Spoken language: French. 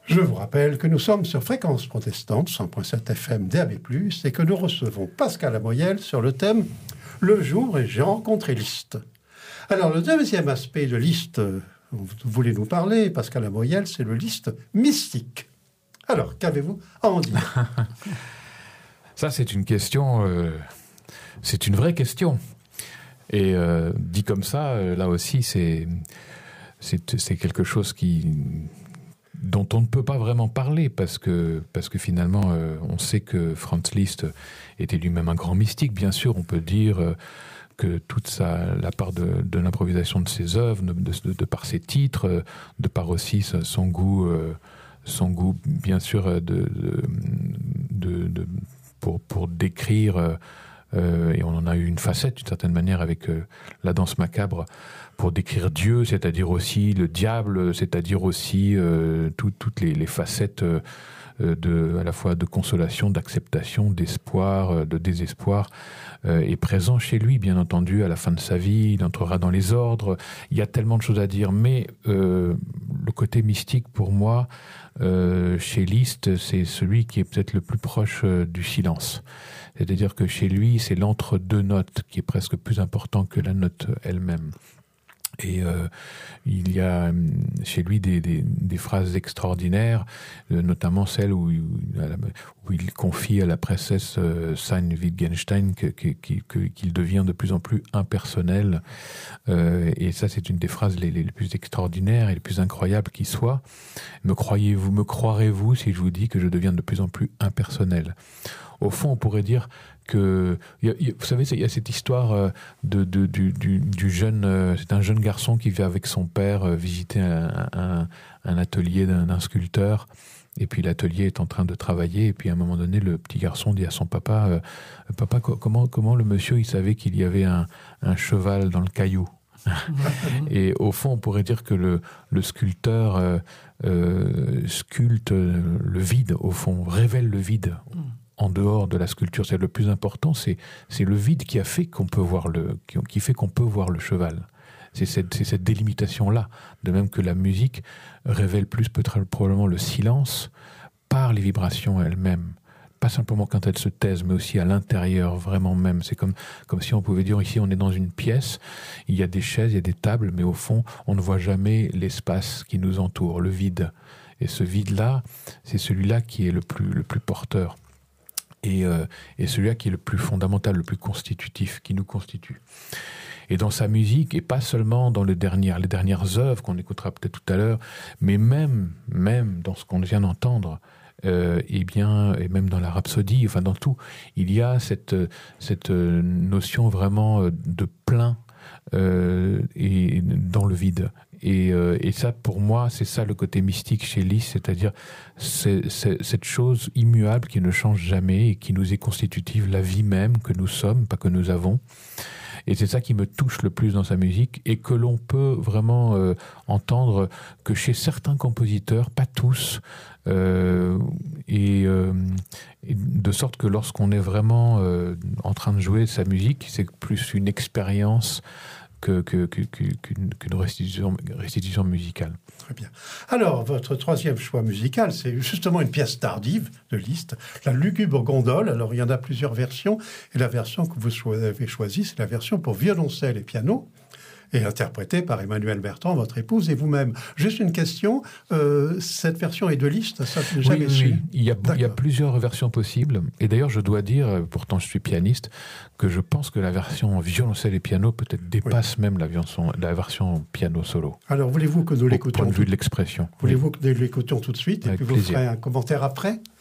Je vous rappelle que nous sommes sur Fréquence Protestante, 100.7 FM DAB+, et que nous recevons Pascal Amoyel sur le thème « Le jour et j'ai rencontré Liszt ». Alors, le deuxième aspect de Liszt, vous voulez nous parler, Pascal Amoyel, c'est le Liszt mystique. Alors, qu'avez-vous à en dire? Ça, c'est une question, c'est une vraie question. Et dit comme ça, là aussi, c'est quelque chose dont on ne peut pas vraiment parler, parce que finalement, on sait que Franz Liszt était lui-même un grand mystique. Bien sûr, on peut dire que toute la part de l'improvisation de ses œuvres, de par ses titres, de par aussi son goût, bien sûr, pour décrire, et on en a eu une facette d'une certaine manière avec la danse macabre, pour décrire Dieu, c'est-à-dire aussi le diable, c'est-à-dire aussi toutes les facettes à la fois de consolation, d'acceptation, d'espoir, de désespoir, est présent chez lui, bien entendu. À la fin de sa vie, il entrera dans les ordres. Il y a tellement de choses à dire, mais le côté mystique, pour moi, chez Liszt, c'est celui qui est peut-être le plus proche du silence. C'est-à-dire que chez lui, c'est l'entre-deux notes qui est presque plus important que la note elle-même. Et il y a chez lui des phrases extraordinaires, notamment celle où il confie à la princesse Sayn Wittgenstein qu'il devient de plus en plus impersonnel. Et ça, c'est une des phrases les plus extraordinaires et les plus incroyables qui soient. Me croirez-vous si je vous dis que je deviens de plus en plus impersonnel? Au fond, on pourrait dire que, vous savez, il y a cette histoire du jeune, c'est un jeune garçon qui vient avec son père visiter un atelier d'un sculpteur, et puis l'atelier est en train de travailler, et puis à un moment donné, le petit garçon dit à son papa, papa, comment le monsieur, il savait qu'il y avait un cheval dans le caillou? Et au fond, on pourrait dire que le sculpteur sculpte le vide, au fond, révèle le vide en dehors de la sculpture. C'est le plus important, c'est le vide qui fait qu'on peut voir le cheval. C'est cette délimitation-là. De même que la musique révèle plus probablement le silence par les vibrations elles-mêmes. Pas simplement quand elles se taisent, mais aussi à l'intérieur, vraiment même. C'est comme si on pouvait dire, ici on est dans une pièce, il y a des chaises, il y a des tables, mais au fond, on ne voit jamais l'espace qui nous entoure, le vide. Et ce vide-là, c'est celui-là qui est le plus porteur. Et celui-là qui est le plus fondamental, le plus constitutif, qui nous constitue. Et dans sa musique, et pas seulement dans les dernières œuvres qu'on écoutera peut-être tout à l'heure, mais même dans ce qu'on vient d'entendre, et même dans la Rhapsodie, enfin dans tout, il y a cette notion vraiment de plein et dans le vide. Et ça, pour moi, c'est ça le côté mystique chez Liszt, c'est-à-dire cette chose immuable qui ne change jamais et qui nous est constitutive, la vie même que nous sommes, pas que nous avons. Et c'est ça qui me touche le plus dans sa musique, et que l'on peut vraiment entendre que chez certains compositeurs, pas tous, et de sorte que lorsqu'on est vraiment en train de jouer sa musique, c'est plus une expérience qu'une restitution musicale. Très bien. Alors, votre troisième choix musical, c'est justement une pièce tardive de Liszt, la lugubre gondole. Alors, il y en a plusieurs versions, et la version que vous avez choisie, c'est la version pour violoncelle et piano, et interprétée par Emmanuelle Bertrand, votre épouse, et vous-même. Juste une question, cette version est de Liszt, ça je n'ai jamais su. Oui. Il y a plusieurs versions possibles, et d'ailleurs je dois dire, pourtant je suis pianiste, que je pense que la version violoncelle et piano peut-être dépasse même la version piano solo. Alors voulez-vous que nous l'écoutions? Au point de vue de l'expression. Voulez-vous que nous l'écoutions tout de suite, et avec puis vous plaisir. ferez un commentaire après?